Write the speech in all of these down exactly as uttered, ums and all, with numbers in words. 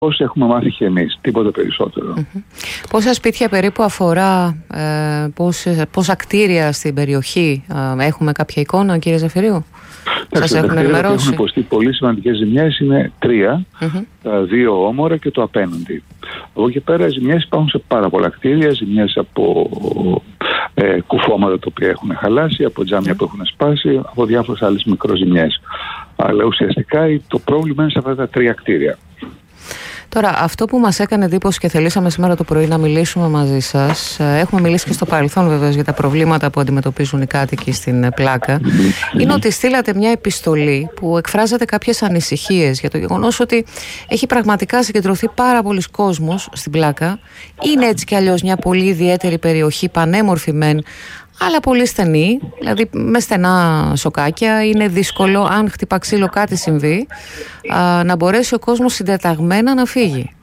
όσοι έχουμε μάθει και εμείς, τίποτα περισσότερο. Mm-hmm. Πόσα σπίτια περίπου αφορά, ε, πόσα, πόσα κτίρια στην περιοχή, ε, έχουμε κάποια εικόνα, κύριε Ζαφυρίου? Σας έχουν ενημερώσει? Έχουν υποστεί πολύ σημαντικές ζημιές, είναι τρία, mm-hmm. τα δύο όμορα και το απέναντι. Από εκεί πέρα ζημιές υπάρχουν σε πάρα πολλά κτίρια, ζημιές από ε, κουφώματα τα οποία έχουν χαλάσει, από τζάμια mm-hmm. που έχουν σπάσει, από διάφορες άλλες μικροζημιές. Αλλά ουσιαστικά το πρόβλημα είναι σε αυτά τα τρία κτίρια. Τώρα, αυτό που μας έκανε εντύπωση και θελήσαμε σήμερα το πρωί να μιλήσουμε μαζί σας, έχουμε μιλήσει και στο παρελθόν βεβαίως για τα προβλήματα που αντιμετωπίζουν οι κάτοικοι στην Πλάκα, είναι ότι στείλατε μια επιστολή που εκφράζεται κάποιες ανησυχίες για το γεγονός ότι έχει πραγματικά συγκεντρωθεί πάρα πολλοί κόσμος στην Πλάκα. Είναι έτσι κι αλλιώς μια πολύ ιδιαίτερη περιοχή, πανέμορφη μεν, αλλά πολύ στενή, δηλαδή με στενά σοκάκια. Είναι δύσκολο, αν χτυπά ξύλο κάτι συμβεί, α, να μπορέσει ο κόσμος συντεταγμένα να φύγει.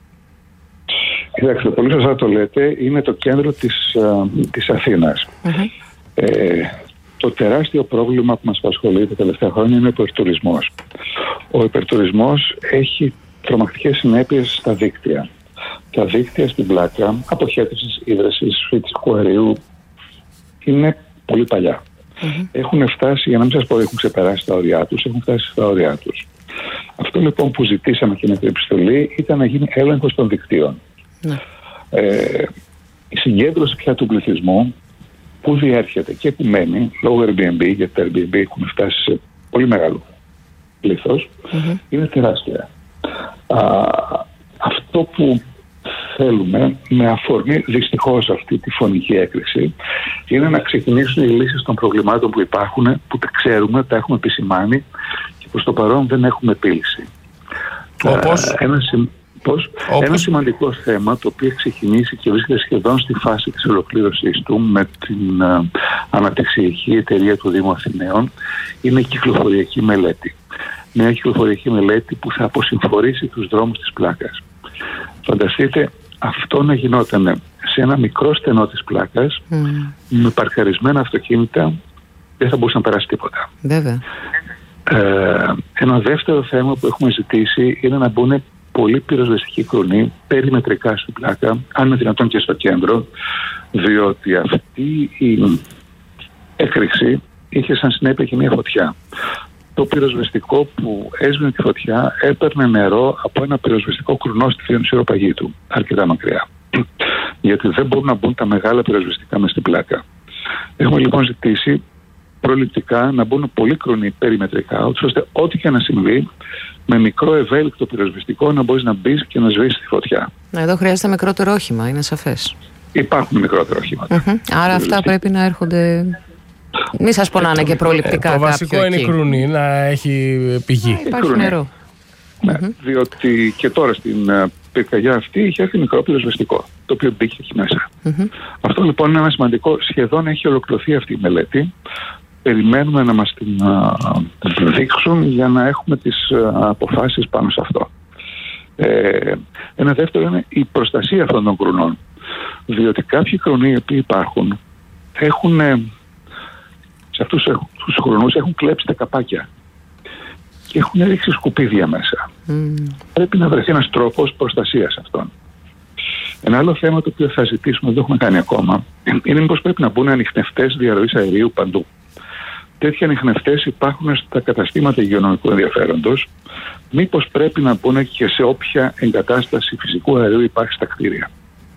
Κοιτάξτε, πολύ σωστά το λέτε, είναι το κέντρο της, α, της Αθήνας. Mm-hmm. Ε, το τεράστιο πρόβλημα που μας απασχολεί τα τελευταία χρόνια είναι ο υπερτουρισμός. Ο υπερτουρισμός έχει τρομακτικές συνέπειες στα δίκτυα. Τα δίκτυα στην Πλάκα, αποχέτευσης, ίδρυσης, φυτικού αερίου, είναι πολύ παλιά. Mm-hmm. Έχουν φτάσει, για να μην σας πω ότι έχουν ξεπεράσει τα όρια τους, έχουν φτάσει στα όρια τους. Αυτό λοιπόν που ζητήσαμε και με την επιστολή ήταν να γίνει έλεγχος των δικτύων. Mm-hmm. Ε, η συγκέντρωση πια του πληθυσμού που διέρχεται και που μένει λόγω Airbnb, γιατί τα Airbnb έχουν φτάσει σε πολύ μεγάλο πλήθος, mm-hmm. είναι τεράστια. Α, αυτό που θέλουμε, με αφορμή δυστυχώς αυτή τη φωνική έκρηξη, είναι να ξεκινήσουν οι λύσεις των προβλημάτων που υπάρχουν, που τα ξέρουμε, τα έχουμε επισημάνει και προς το παρόν δεν έχουμε επίλυση. Όπως? Ένα, πώς? Ένα σημαντικό θέμα, το οποίο έχει ξεκινήσει και βρίσκεται σχεδόν στη φάση της ολοκλήρωσής του με την uh, αναπτυξιακή εταιρεία του Δήμου Αθηναίων, είναι η κυκλοφοριακή μελέτη. Μια κυκλοφοριακή μελέτη που θα αποσυμφορήσει τους δρόμους της Πλάκας. Φανταστείτε αυτό να γινόταν σε ένα μικρό στενό της Πλάκας, mm. με παρκαρισμένα αυτοκίνητα, δεν θα μπορούσε να περάσει τίποτα. Βέβαια. Ε, ένα δεύτερο θέμα που έχουμε ζητήσει είναι να μπουν πολύ πυροσβεστικοί κρουνοί περιμετρικά στην Πλάκα, αν είναι δυνατόν και στο κέντρο, διότι αυτή η έκρηξη είχε σαν συνέπεια και μια φωτιά. Το πυροσβεστικό που έσβηνε τη φωτιά έπαιρνε νερό από ένα πυροσβεστικό κρουνό στη Διονυσιορροπαγίτου, αρκετά μακριά. Γιατί δεν μπορούν να μπουν τα μεγάλα πυροσβεστικά μες στην Πλάκα. Έχουμε λοιπόν ζητήσει προληπτικά να μπουν πολλοί κρουνοί περιμετρικά, ώστε ό,τι και να συμβεί, με μικρό ευέλικτο πυροσβεστικό να μπορείς να μπεις και να σβήσεις τη φωτιά. Εδώ χρειάζεται μικρότερο όχημα, είναι σαφές. Υπάρχουν μικρότερα οχήματα. Mm-hmm. Άρα αυτά πρέπει να έρχονται. Μην σας πονάνε και προληπτικά. Ε, το βασικό είναι η κρουνή, να έχει πηγή. Υπάρχει νερό. Ναι, mm-hmm. διότι και τώρα στην uh, πυρκαγιά αυτή είχε έρθει μικρό πυροσβεστικό, το οποίο μπήκε εκεί μέσα. Mm-hmm. Αυτό λοιπόν είναι ένα σημαντικό, σχεδόν έχει ολοκληρωθεί αυτή η μελέτη. Περιμένουμε να μας την uh, δείξουν για να έχουμε τις uh, αποφάσεις πάνω σε αυτό. Ε, ένα δεύτερο είναι η προστασία αυτών των κρουνών. Διότι κάποιοι κρουνοί οι οποίοι υπάρχουν έχουν... σε αυτούς τους χρονούς έχουν κλέψει τα καπάκια και έχουν ρίξει σκουπίδια μέσα. Mm. Πρέπει να βρεθεί ένας τρόπος προστασίας αυτών. Ένα άλλο θέμα το οποίο θα ζητήσουμε, δεν έχουμε κάνει ακόμα, είναι μήπως πρέπει να μπουν ανιχνευτές διαρροής αερίου παντού. Τέτοιοι ανιχνευτές υπάρχουν στα καταστήματα υγειονομικού ενδιαφέροντος. Μήπως πρέπει να μπουν και σε όποια εγκατάσταση φυσικού αερίου υπάρχει στα κτίρια.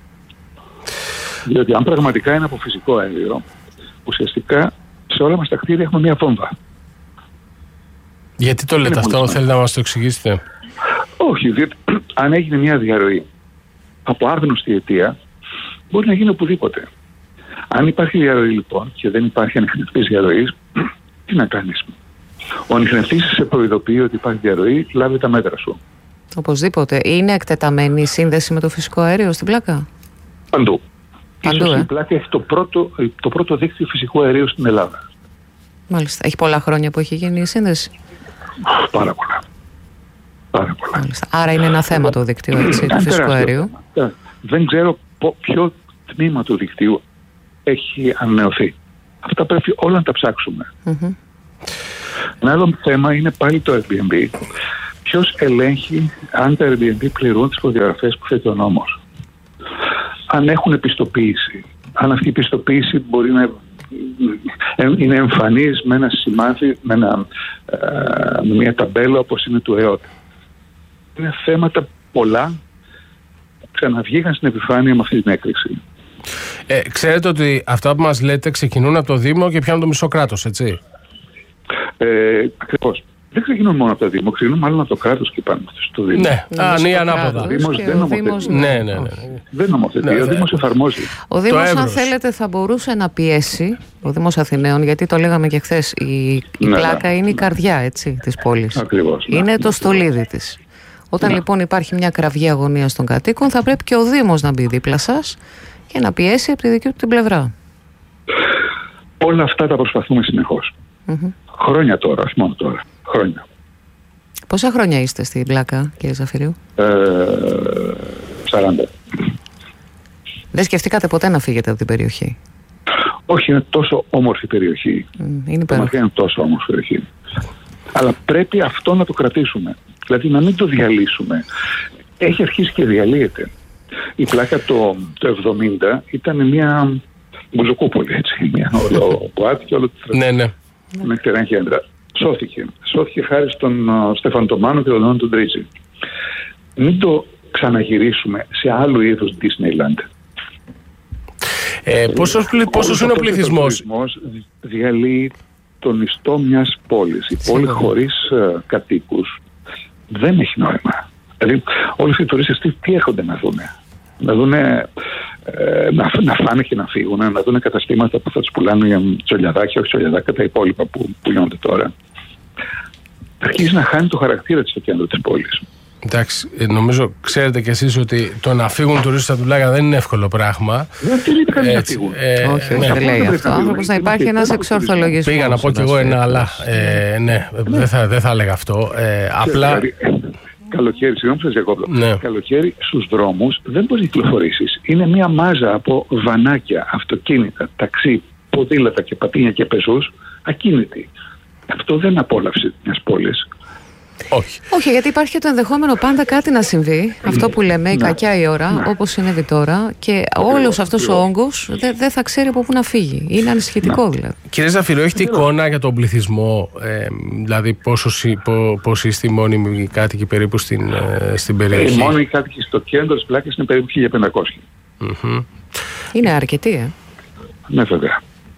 Διότι αν πραγματικά είναι από φυσικό αέριο, ουσιαστικά σε όλα μας τα κτίρια έχουμε μία βόμβα. Γιατί το λέτε αυτό, θέλετε να μας το εξηγήσετε? Όχι, διότι αν έγινε μία διαρροή από άγνωστη αιτία, μπορεί να γίνει οπουδήποτε. Αν υπάρχει διαρροή λοιπόν και δεν υπάρχει ανιχνευτής διαρροής, τι να κάνεις? Ο ανιχνευτής σε προειδοποιεί ότι υπάρχει διαρροή, λάβει τα μέτρα σου. Οπωσδήποτε. Είναι εκτεταμένη η σύνδεση με το φυσικό αέριο στην Πλάκα? Παντού. Παντού, Ίσως ε? η Πλάκα έχει το πρώτο, το πρώτο δίκτυο φυσικού αερίου στην Ελλάδα. Μάλιστα. Έχει πολλά χρόνια που έχει γίνει η σύνδεση? Πάρα πολλά. Πάρα πολλά. Μάλιστα. Άρα είναι ένα θέμα το δίκτυο, έτσι, του φυσικού αερίου. Δεν ξέρω ποιο τμήμα του δικτύου έχει ανανεωθεί. Αυτά πρέπει όλα να τα ψάξουμε. Mm-hmm. Ένα άλλο θέμα είναι πάλι το Airbnb. ποιος ελέγχει αν τα Airbnb πληρούν τις προδιαγραφές που θέτει ο νόμος? Αν έχουν επιστοποίηση, αν αυτή η επιστοποίηση μπορεί να είναι εμφανής με ένα σημάδι, με, ένα, με μια ταμπέλα όπως είναι του ΕΟΤ. Είναι θέματα πολλά που ξαναβγήκαν στην επιφάνεια με αυτή την έκρηξη. Ε, ξέρετε ότι αυτά που μας λέτε ξεκινούν από το Δήμο και πιάνουν το μισό κράτος, έτσι? Ε, ακριβώς. Δεν ξεκινούν μόνο από το Δήμο, ξεκινούν μάλλον από το κράτος και πάνω στο Δήμο. Ναι, αν ή ανάποδα. Ο Δήμος δεν νομοθετεί. Ναι, ναι, ναι. Δεν νομοθετεί, ναι, ο Δήμος εφαρμόζει. Ο Δήμος, αν θέλετε, θα μπορούσε να πιέσει, ο Δήμος Αθηναίων, γιατί το λέγαμε και χθες, η, η ναι, πλάκα ναι. είναι η καρδιά, έτσι, της πόλης. Ακριβώς. Ναι. Είναι το στολίδι της. Όταν ναι. λοιπόν υπάρχει μια κραυγή αγωνίας των κατοίκων, θα πρέπει και ο Δήμος να μπει δίπλα σας και να πιέσει από τη δική του την πλευρά. Όλα αυτά τα προσπαθούμε συνεχώς. Mm-hmm. Χρόνια τώρα, όχι μόνο τώρα. Χρόνια. Πόσα χρόνια είστε στην πλάκα, κύριε Ζαφυρίου? Ε, σαράντα. Δεν σκεφτήκατε ποτέ να φύγετε από την περιοχή? Όχι, είναι τόσο όμορφη περιοχή. Mm, είναι το είναι τόσο όμορφη περιοχή. Αλλά πρέπει αυτό να το κρατήσουμε. Δηλαδή να μην το διαλύσουμε. Έχει αρχίσει και διαλύεται. Η πλάκα το, το εβδομήντα ήταν μια μπουζοκούπολη, έτσι. Μια όλο μποάτ και όλο το ναι, ναι. με τεράστια κέντρα. Σώθηκε. Σώθηκε χάρη στον uh, Στέφανο Τομάνο και τον Νόνο τον Τρίτσι. Μην το ξαναγυρίσουμε σε άλλου είδους Disneyland. Ε, πόσος, πόσος είναι ο πληθυσμός? Ο πληθυσμός διαλύει τον ιστό μιας πόλης. Η πόλη χωρίς uh, κατοίκους δεν έχει νόημα. Δηλαδή όλοι οι τουρίστες τι, τι έρχονται να δούνε? Να δούνε, ε, να, να φάνε και να φύγουν, να δούνε καταστήματα που θα τους πουλάνε για τσολιαδάκια, όχι τσολιαδάκια, τα υπόλοιπα που, που γίνονται τώρα. Αρχίζει να χάνει το χαρακτήρα της στο κέντρο της πόλης. Εντάξει, νομίζω ξέρετε κι εσείς ότι το να φύγουν τουρίστες από την πλάκα δεν είναι εύκολο πράγμα. Δεν τελείται κανείς να φύγουν. Ε, όχι, ναι. δεν λέει αυτό. Ο άνθρωπος να υπάρχει ένας εξορθολογισμός. Πήγα να πω κι εγώ ένα αλλά. Ε, ναι, δεν θα, δεν θα έλεγα αυτό. Ε, απλά... Καλοκαίρι, συγγνώμη που σας διακόπτω. Ναι. Καλοκαίρι στους δρόμους δεν μπορείς να κυκλοφορήσεις. Είναι μια μάζα από βανάκια, αυτοκίνητα, ταξί, ποδήλατα και πατίνια και πεζούς ακίνητοι. Αυτό δεν είναι απόλαυση μιας πόλης. Όχι. Όχι, γιατί υπάρχει και το ενδεχόμενο πάντα κάτι να συμβεί. Αυτό που λέμε, η ναι. κακιά η ώρα, ναι. όπως συνέβη τώρα, και όλος αυτός ο όγκος δεν δε θα ξέρει από πού να φύγει. Είναι ανησυχητικό ναι. δηλαδή. Κύριε Ζαφυρίου, έχετε εικόνα για τον πληθυσμό, ε, δηλαδή πόσοι πόσο είστε οι μόνιμοι κάτοικοι περίπου στην, ε, στην περιοχή? Οι μόνιμοι κάτοικοι στο κέντρο της πλάκας είναι περίπου χίλια πεντακόσια. Mm-hmm. Είναι αρκετοί, ε. Ναι, βέβαια.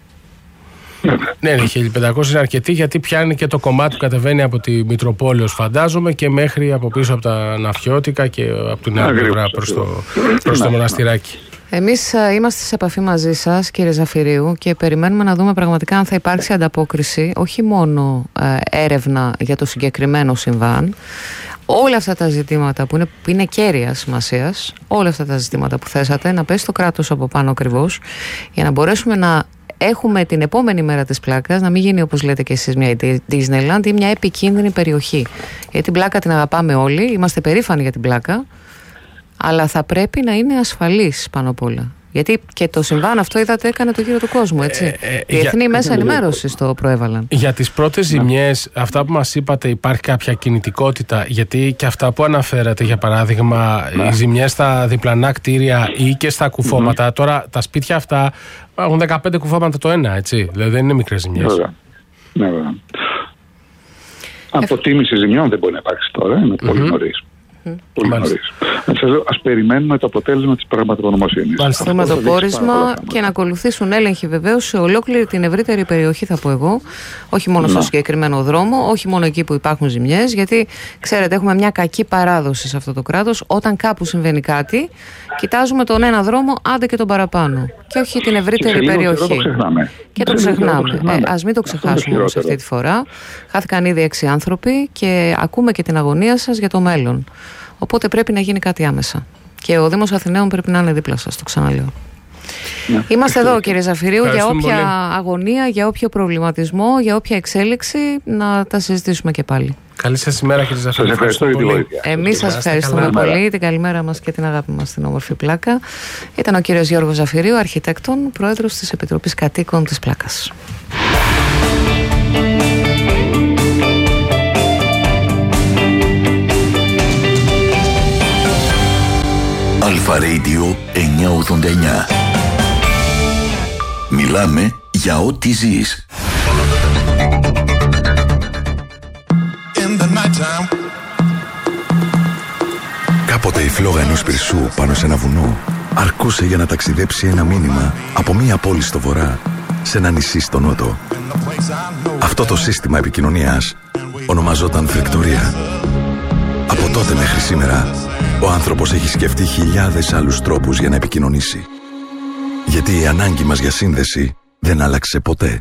Ναι, ναι, χίλια πεντακόσια είναι αρκετή, γιατί πιάνει και το κομμάτι που κατεβαίνει από τη Μητροπόλεως, φαντάζομαι, και μέχρι από πίσω από τα Ναφιώτικα και από την άλλη πλευρά προς το, προς το μοναστηράκι. Εμείς είμαστε σε επαφή μαζί σας, κύριε Ζαφυρίου, και περιμένουμε να δούμε πραγματικά αν θα υπάρξει ανταπόκριση, όχι μόνο ε, έρευνα για το συγκεκριμένο συμβάν, όλα αυτά τα ζητήματα που είναι, που είναι κέρια σημασίας, όλα αυτά τα ζητήματα που θέσατε, να πέσει το κράτος από πάνω ακριβώς, για να μπορέσουμε να έχουμε την επόμενη μέρα της πλάκας να μην γίνει, όπως λέτε και εσείς, μια Disneyland ή μια επικίνδυνη περιοχή. Γιατί την πλάκα την αγαπάμε όλοι, είμαστε περήφανοι για την πλάκα, αλλά θα πρέπει να είναι ασφαλής πάνω απ' όλα. Γιατί και το συμβάν αυτό, είδατε, έκανε το γύρο του κόσμου, έτσι. Ε, ε, Διεθνή για... μέσα ενημέρωσης το προέβαλαν. Για τις πρώτες ζημιές, αυτά που μας είπατε, υπάρχει κάποια κινητικότητα? Γιατί και αυτά που αναφέρατε, για παράδειγμα, οι ζημιές στα διπλανά κτίρια ή και στα κουφώματα, mm-hmm. τώρα τα σπίτια αυτά έχουν δεκαπέντε κουφώματα το ένα, έτσι. Δηλαδή δεν είναι μικρές ζημιές. Βέβαια. Ναι, βέβαια. Αποτίμηση ζημιών δεν μπορεί να υπάρξει τώρα, είναι mm-hmm. πολύ νωρίς. Mm. Πολύ νωρίς. Ας περιμένουμε το αποτέλεσμα της πραγματογνωμοσύνης. Μάλιστα. Το πόρισμα και να ακολουθήσουν έλεγχοι βεβαίως σε ολόκληρη την ευρύτερη περιοχή, θα πω εγώ. Όχι μόνο στο συγκεκριμένο δρόμο, όχι μόνο εκεί που υπάρχουν ζημιές. Γιατί ξέρετε, έχουμε μια κακή παράδοση σε αυτό το κράτος. Όταν κάπου συμβαίνει κάτι, κοιτάζουμε τον ένα δρόμο, άντε και τον παραπάνω. Και όχι την ευρύτερη και περιοχή. Το ξεχνάμε. Και το ξεχνάμε. Ε, ας μην το ξεχάσουμε όμως αυτή τη φορά. Χάθηκαν ήδη έξι άνθρωποι και ακούμε και την αγωνία σας για το μέλλον. Οπότε πρέπει να γίνει κάτι άμεσα. Και ο Δήμος Αθηναίων πρέπει να είναι δίπλα σας, το ξαναλέω. Ναι. Είμαστε εδώ, κύριε Ζαφυρίου, για όποια πολύ. αγωνία, για όποιο προβληματισμό, για όποια εξέλιξη, να τα συζητήσουμε και πάλι. Καλή σας ημέρα, κύριε Ζαφυρίου. Σας ευχαριστώ για τη βοήθεια. Εμείς σας ευχαριστούμε πολύ. Μέρα. Την καλημέρα μας και την αγάπη μας στην όμορφη πλάκα. Ήταν ο κύριος Γιώργος Ζαφυρίου, αρχιτέκτον, πρόεδρος της Επιτροπής Κατοίκων της Πλάκας. Αλφα Radio εννιακόσια ογδόντα εννιά. Μιλάμε για ό,τι ζεις. Κάποτε η φλόγα ενός πυρσού πάνω σε ένα βουνό αρκούσε για να ταξιδέψει ένα μήνυμα από μία πόλη στο βορρά σε ένα νησί στο νότο. Αυτό το σύστημα επικοινωνίας ονομαζόταν φρεκτορία. Από τότε μέχρι σήμερα, ο άνθρωπος έχει σκεφτεί χιλιάδες άλλους τρόπους για να επικοινωνήσει. Γιατί η ανάγκη μας για σύνδεση δεν άλλαξε ποτέ.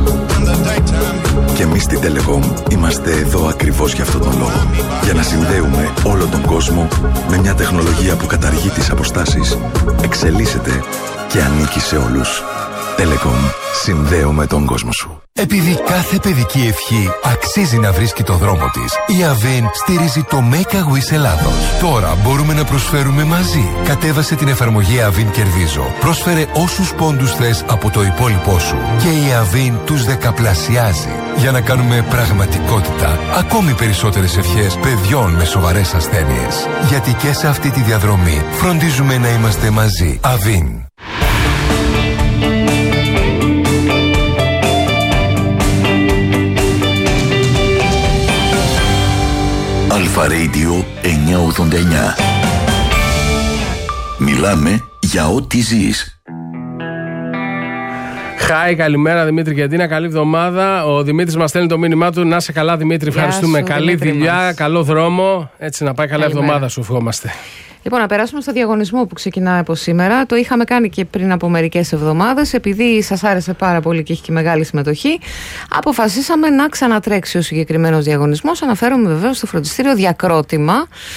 Και εμείς στην Telecom είμαστε εδώ ακριβώς για αυτόν τον λόγο. Για να συνδέουμε όλο τον κόσμο με μια τεχνολογία που καταργεί τις αποστάσεις, εξελίσσεται και ανήκει σε όλους. Telecom. Συνδέουμε τον κόσμο σου. Επειδή κάθε παιδική ευχή αξίζει να βρίσκει το δρόμο της, η Avin στηρίζει το Make a Wish Ελλάδος. Τώρα μπορούμε να προσφέρουμε μαζί. Κατέβασε την εφαρμογή Avin Κερδίζω. Πρόσφερε όσους πόντους θες από το υπόλοιπό σου και η Avin τους δεκαπλασιάζει. Για να κάνουμε πραγματικότητα ακόμη περισσότερες ευχές παιδιών με σοβαρές ασθένειες. Γιατί και σε αυτή τη διαδρομή φροντίζουμε να είμαστε μαζί. Avin. Αλφα Radio εννιακόσια ογδόντα εννιά. Μιλάμε για ό,τι ζεις. Χάι, καλημέρα Δημήτρη και Αντίνα, καλή εβδομάδα. Ο Δημήτρης μας στέλνει το μήνυμά του. Να είσαι καλά Δημήτρη, ευχαριστούμε. Καλή Δημήτρη δουλειά, μας. Καλό δρόμο. Έτσι να πάει καλά καλημέρα. Εβδομάδα σου ευχόμαστε. Λοιπόν, να περάσουμε στο διαγωνισμό που ξεκινάει από σήμερα. Το είχαμε κάνει και πριν από μερικές εβδομάδες. Επειδή σας άρεσε πάρα πολύ και έχει και μεγάλη συμμετοχή, αποφασίσαμε να ξανατρέξει ο συγκεκριμένος διαγωνισμός. Αναφέρομαι βεβαίως στο φροντιστήριο Διακρότημα.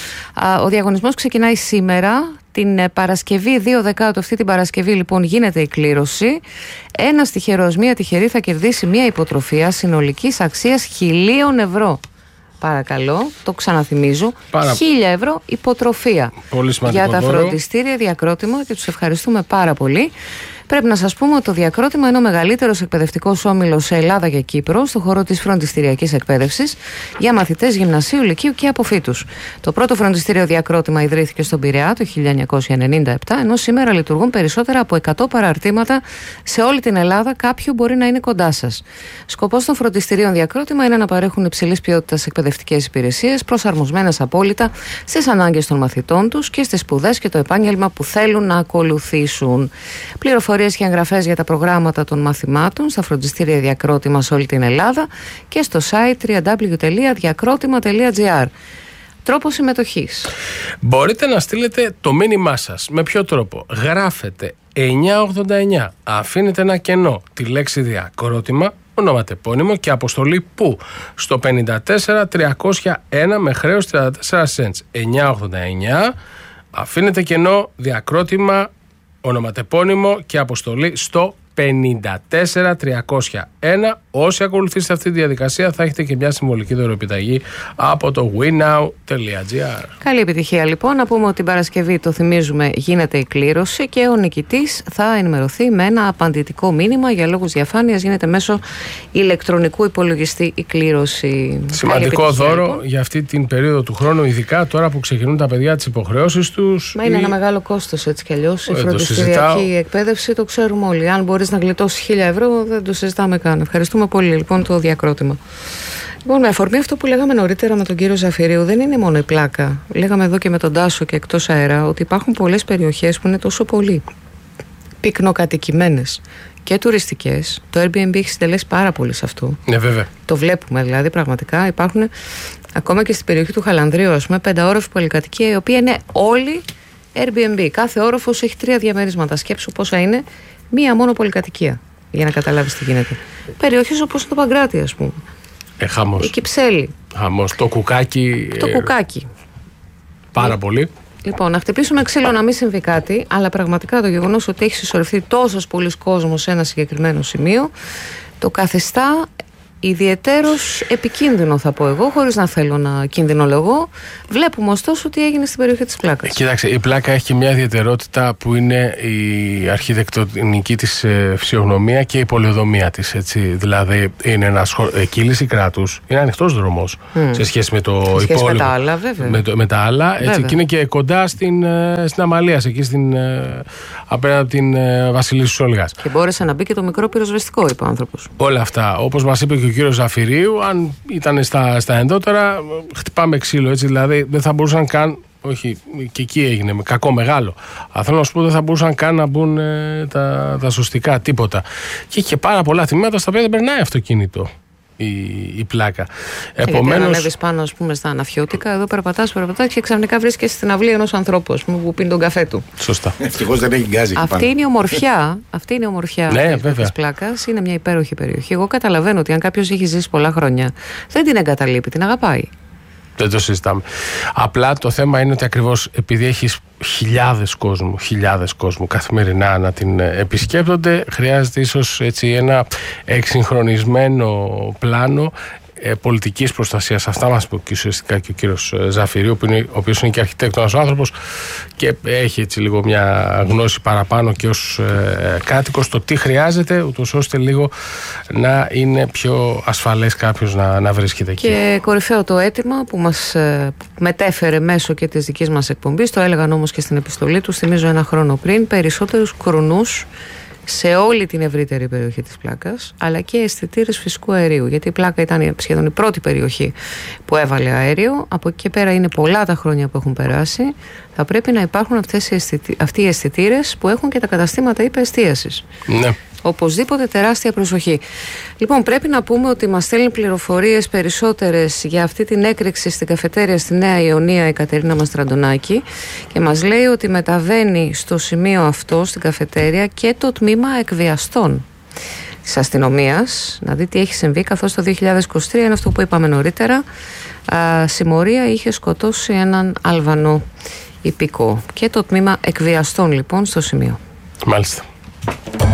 Ο διαγωνισμός ξεκινάει σήμερα. Την Παρασκευή, δύο Δεκάτου, αυτή την Παρασκευή λοιπόν γίνεται η κλήρωση. Ένας τυχερός, μία τυχερή θα κερδίσει μία υποτροφία συνολικής αξίας χιλίων ευρώ. Παρακαλώ, το ξαναθυμίζω. Πάρα... Χίλια ευρώ υποτροφία για τα φροντιστήρια Διακρότημα και τους ευχαριστούμε πάρα πολύ. Πρέπει να σας πούμε ότι το Διακρότημα είναι ο μεγαλύτερος εκπαιδευτικός όμιλος σε Ελλάδα και Κύπρο στον χώρο της φροντιστηριακής εκπαίδευσης για μαθητές γυμνασίου, λυκείου και αποφύτους. Το πρώτο φροντιστήριο Διακρότημα ιδρύθηκε στον Πειραιά το χίλια εννιακόσια ενενήντα επτά, ενώ σήμερα λειτουργούν περισσότερα από εκατό παραρτήματα σε όλη την Ελλάδα. Κάποιο μπορεί να είναι κοντά σας. Σκοπός των φροντιστηρίων Διακρότημα είναι να παρέχουν υψηλής ποιότητας εκπαιδευτικές υπηρεσίες, προσαρμοσμένες απόλυτα στις ανάγκες των μαθητών τους και στις σπουδές και το επάγγελμα που θέλουν να ακολουθήσουν. Πληροφορίες και εγγραφές για τα προγράμματα των μαθημάτων στα φροντιστήρια Διακρότημα σε όλη την Ελλάδα και στο site double-u double-u double-u τελεία διακρότημα τελεία gr. Τρόπο συμμετοχής. Μπορείτε να στείλετε το μήνυμά σας. Με ποιο τρόπο? Γράφετε εννιακόσια ογδόντα εννιά, αφήνετε ένα κενό, τη λέξη Διακρότημα, ονοματεπώνυμο και αποστολή που στο πενήντα τέσσερα τριακόσια ένα με χρέος τριάντα τέσσερα cents. εννιακόσια ογδόντα εννιά, αφήνετε κενό, Διακρότημα, ονοματεπώνυμο και αποστολή στο πενήντα τέσσερα τριακόσια ένα. Όσοι ακολουθήσετε αυτή τη διαδικασία θα έχετε και μια συμβολική δωροεπιταγή από το winnow τελεία gr. Καλή επιτυχία λοιπόν. Να πούμε ότι την Παρασκευή, το θυμίζουμε, γίνεται η κλήρωση και ο νικητής θα ενημερωθεί με ένα απαντητικό μήνυμα. Για λόγους διαφάνειας γίνεται μέσω ηλεκτρονικού υπολογιστή η κλήρωση. Σημαντικό δώρο λοιπόν για αυτή την περίοδο του χρόνου, ειδικά τώρα που ξεκινούν τα παιδιά τις υποχρεώσεις τους. Μα είναι ή... ένα μεγάλο κόστος έτσι κι αλλιώς. Η φροντιστηριακή εκπαίδευση το ξέρουμε όλοι. Αν μπορείς να γλιτώσεις χίλια ευρώ, δεν το συζητάμε καν. Ευχαριστούμε πολύ λοιπόν το Διακρότημα. Λοιπόν, με αφορμή αυτό που λέγαμε νωρίτερα με τον κύριο Ζαφυρίου, δεν είναι μόνο η πλάκα. Λέγαμε εδώ και με τον Τάσο και εκτός αέρα ότι υπάρχουν πολλές περιοχές που είναι τόσο πολύ πυκνοκατοικημένες και τουριστικές. Το Airbnb έχει συντελέσει πάρα πολύ σε αυτό. Ναι, βέβαια. Το βλέπουμε δηλαδή πραγματικά. Υπάρχουν ακόμα και στην περιοχή του Χαλανδρίου, ας πούμε, πενταόροφη πολυκατοικία, η οποία είναι όλη Airbnb. Κάθε όροφος έχει τρία διαμερίσματα. Σκέψου πόσα είναι μία μόνο πολυκατοικία. Για να καταλάβεις τι γίνεται. Περιοχές όπως το Παγκράτη, ας πούμε. Ε, χαμός. Η Κυψέλη. Χαμός. Το Κουκάκι. Το ε, Κουκάκι. Πάρα ε, πολύ. Λοιπόν, να χτυπήσουμε ξύλο να μην συμβεί κάτι, αλλά πραγματικά το γεγονός ότι έχει συσσωρευτεί τόσος πολλής κόσμος σε ένα συγκεκριμένο σημείο το καθιστά ιδιαιτέρως επικίνδυνο, θα πω εγώ, χωρίς να θέλω να κινδυνολογώ. Βλέπουμε ωστόσο τι έγινε στην περιοχή της Πλάκας. Κοίταξε, η Πλάκα έχει μια ιδιαιτερότητα που είναι η αρχιτεκτονική της ε, φυσιογνωμία και η πολεοδομία της. Έτσι. Δηλαδή, είναι ένας χω... ε, κύληση κράτους, είναι ανοιχτός δρόμος mm. σε σχέση με το υπόλοιπο. Με τα άλλα, βέβαια. Με, το, με τα άλλα, έτσι, και είναι και κοντά στην, ε, στην Αμαλίας, εκεί στην, ε, απέναντι από την ε, Βασιλισσού Ολγάς. Και μπόρεσε να μπει και το μικρό πυροσβεστικό, είπε ο άνθρωπος. Όλα αυτά. Όπως μας είπε και ο κύριος Ζαφυρίου, αν ήταν στα, στα ενδότερα, χτυπάμε ξύλο, έτσι, δηλαδή δεν θα μπορούσαν καν. Όχι, και εκεί έγινε με κακό μεγάλο. Αλλά θέλω να σου πω, δεν θα μπορούσαν καν να μπουν ε, τα, τα σωστικά, τίποτα. Και είχε πάρα πολλά θυμάτα στα οποία δεν περνάει αυτοκίνητο η, η Πλάκα. Επομένως. Αν ανέβεις πάνω, ας πούμε, στα Αναφιώτικα, εδώ περπατάς, περπατάς και ξαφνικά βρίσκεσαι στην αυλή ενός ανθρώπου, ας πούμε, που πίνει τον καφέ του. Σωστά. Ευτυχώς δεν έχει γκάζι. Αυτή είναι η ομορφιά. Αυτή είναι η ομορφιά ναι, της Πλάκας. Είναι μια υπέροχη περιοχή. Εγώ καταλαβαίνω ότι αν κάποιος έχει ζήσει πολλά χρόνια, δεν την εγκαταλείπει, την αγαπάει. Δεν το συζητάμε. Απλά το θέμα είναι ότι ακριβώς επειδή έχεις χιλιάδες κόσμου, χιλιάδες κόσμου καθημερινά να την επισκέπτονται, χρειάζεται ίσως έτσι ένα εξυγχρονισμένο πλάνο ε, πολιτικής προστασίας. Αυτά μας είπε και ουσιαστικά και ο κύριος Ζαφυρίου, που είναι, ο οποίος είναι και αρχιτέκτονας άνθρωπος και έχει έτσι λίγο μια γνώση παραπάνω και ως ε, κάτοικος το τι χρειάζεται, ούτως ώστε λίγο να είναι πιο ασφαλές κάποιος να, να βρίσκεται εκεί. Και κορυφαίο το αίτημα που μας ε, μετέφερε μέσω και της δικής μας εκπομπής, το έλεγαν όμως και στην επιστολή του, θυμίζω ένα χρόνο πριν, περισσότερους κρονούς σε όλη την ευρύτερη περιοχή της Πλάκας, αλλά και αισθητήρες φυσικού αερίου, γιατί η Πλάκα ήταν σχεδόν η πρώτη περιοχή που έβαλε αέριο. Από εκεί και πέρα είναι πολλά τα χρόνια που έχουν περάσει. Θα πρέπει να υπάρχουν αυτές οι αισθητή, αυτοί οι αισθητήρες που έχουν και τα καταστήματα υπεστίασης. Ναι. Οπωσδήποτε τεράστια προσοχή. Λοιπόν, πρέπει να πούμε ότι μας στέλνει πληροφορίες περισσότερες για αυτή την έκρηξη στην καφετέρια στη Νέα Ιωνία η Κατερίνα Μαστραντονάκη και μας λέει ότι μεταβαίνει στο σημείο αυτό, στην καφετέρια, και το τμήμα εκβιαστών της αστυνομίας. Να δει τι έχει συμβεί, καθώς το δύο χιλιάδες είκοσι τρία, είναι αυτό που είπαμε νωρίτερα, α, συμμορία είχε σκοτώσει έναν Αλβανό υπηκό. Και το τμήμα εκβιαστών λοιπόν στο σημείο. Μάλιστα.